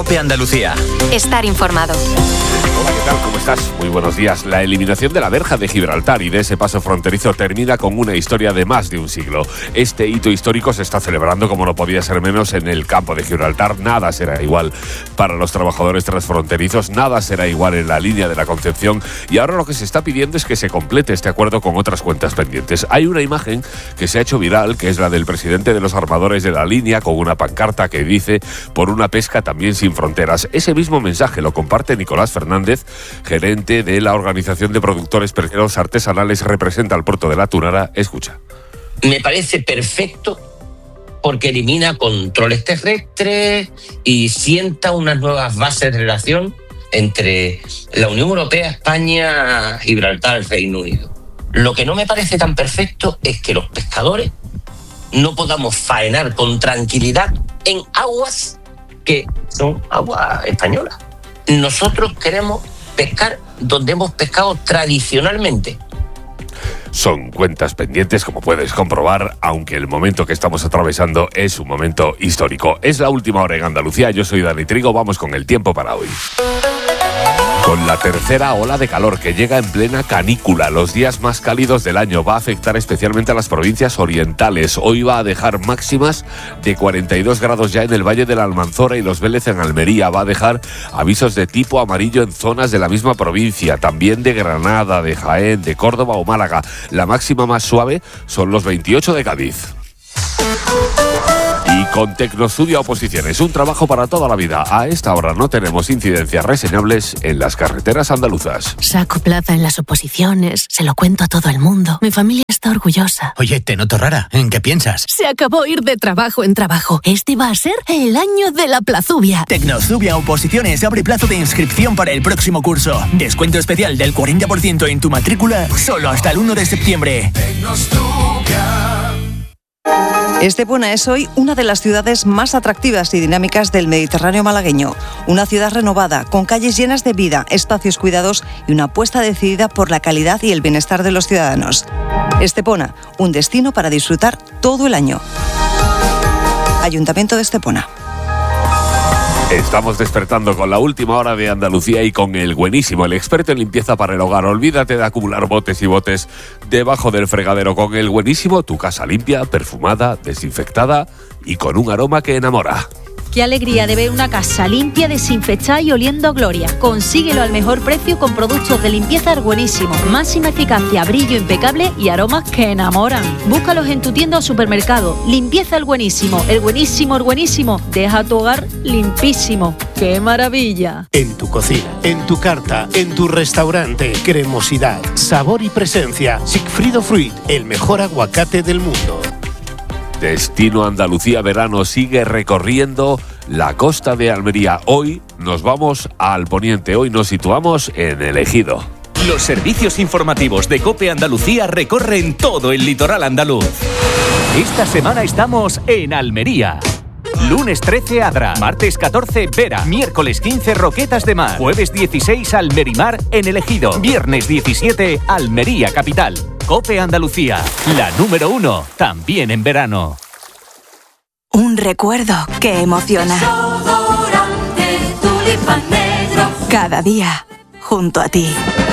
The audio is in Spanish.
COPE Andalucía. Estar informado. Hola, ¿qué tal? ¿Cómo estás? Muy buenos días. La eliminación de la verja de Gibraltar y de ese paso fronterizo termina con una historia de más de un siglo. Este hito histórico se está celebrando, como no podía ser menos, en el campo de Gibraltar. Nada será igual para los trabajadores transfronterizos, nada será igual en la línea de la Concepción, y ahora lo que se está pidiendo es que se complete este acuerdo con otras cuentas pendientes. Hay una imagen que se ha hecho viral, que es la del presidente de los armadores de la línea, con una pancarta que dice: por una pesca también sin fronteras. Ese mismo mensaje lo comparte Nicolás Fernández, gerente de la Organización de Productores Pesqueros Artesanales, representa al puerto de La Tunara. Escucha. Me parece perfecto porque elimina controles terrestres y sienta unas nuevas bases de relación entre la Unión Europea, España, Gibraltar, el Reino Unido. Lo que no me parece tan perfecto es que los pescadores no podamos faenar con tranquilidad en aguas que son aguas españolas. Nosotros queremos pescar donde hemos pescado tradicionalmente. Son cuentas pendientes, como puedes comprobar, aunque el momento que estamos atravesando es un momento histórico. Es la última hora en Andalucía. Yo soy Dani Trigo. Vamos con el tiempo para hoy. Con la tercera ola de calor que llega en plena canícula, los días más cálidos del año, va a afectar especialmente a las provincias orientales. Hoy va a dejar máximas de 42 grados ya en el Valle de la Almanzora y Los Vélez en Almería. Va a dejar avisos de tipo amarillo en zonas de la misma provincia, también de Granada, de Jaén, de Córdoba o Málaga. La máxima más suave son los 28 de Cádiz. Y con Tecnostudio Oposiciones, un trabajo para toda la vida. A esta hora no tenemos incidencias reseñables en las carreteras andaluzas. Saco plaza en las oposiciones, se lo cuento a todo el mundo. Mi familia está orgullosa. Oye, te noto rara. ¿En qué piensas? Se acabó ir de trabajo en trabajo. Este va a ser el año de la plazubia. Tecnostudio Oposiciones abre plazo de inscripción para el próximo curso. Descuento especial del 40% en tu matrícula solo hasta el 1 de septiembre. Estepona es hoy una de las ciudades más atractivas y dinámicas del Mediterráneo malagueño. Una ciudad renovada, con calles llenas de vida, espacios cuidados y una apuesta decidida por la calidad y el bienestar de los ciudadanos. Estepona, un destino para disfrutar todo el año. Ayuntamiento de Estepona. Estamos despertando con la última hora de Andalucía y con el buenísimo, el experto en limpieza para el hogar. Olvídate de acumular botes y botes debajo del fregadero. Con el buenísimo, tu casa limpia, perfumada, desinfectada y con un aroma que enamora. Qué alegría de ver una casa limpia, desinfectada y oliendo a gloria. Consíguelo al mejor precio con productos de limpieza El Buenísimo. Máxima eficacia, brillo impecable y aromas que enamoran. Búscalos en tu tienda o supermercado. Limpieza El Buenísimo. El Buenísimo, El Buenísimo. Deja tu hogar limpísimo. ¡Qué maravilla! En tu cocina, en tu carta, en tu restaurante. Cremosidad, sabor y presencia. Sigfrido Fruit, el mejor aguacate del mundo. Destino Andalucía Verano sigue recorriendo la costa de Almería. Hoy nos vamos al poniente, hoy nos situamos en El Ejido. Los servicios informativos de COPE Andalucía recorren todo el litoral andaluz. Esta semana estamos en Almería. Lunes 13 Adra, martes 14 Vera, miércoles 15 Roquetas de Mar, jueves 16 Almerimar en El Ejido, viernes 17 Almería Capital. COPE Andalucía, la número 1, también en verano. Un recuerdo que emociona. Cada día, junto a ti.